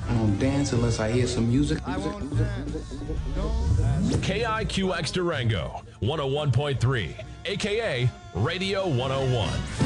I don't dance unless I hear some music. KIQX Durango, 101.3, aka Radio 101.